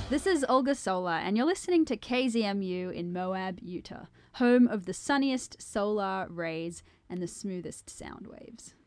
This is Olga Solar, and you're listening to KZMU in Moab, Utah, home of the sunniest solar rays and the smoothest sound waves.